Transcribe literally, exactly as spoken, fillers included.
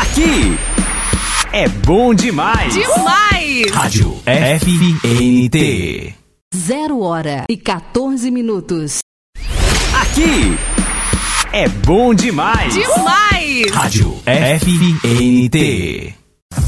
Aqui é bom demais. Demais! Rádio F N T. Zero hora e quatorze minutos. Aqui é bom demais. Demais! Rádio F N T.